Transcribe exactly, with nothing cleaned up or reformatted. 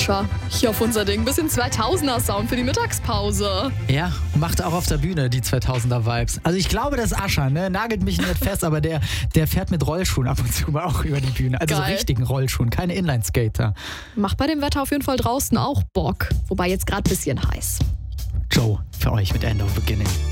Ascher hier auf unser Ding. Bisschen zweitausender-Sound für die Mittagspause. Ja, macht auch auf der Bühne die zweitausender-Vibes. Also ich glaube, das ist Ascher, ne? Nagelt mich nicht fest, aber der, der fährt mit Rollschuhen ab und zu mal auch über die Bühne. Also Geil. so richtigen Rollschuhen, keine Inline-Skater. Macht bei dem Wetter auf jeden Fall draußen auch Bock. Wobei jetzt gerade ein bisschen heiß. Joe, für euch mit End of Beginning.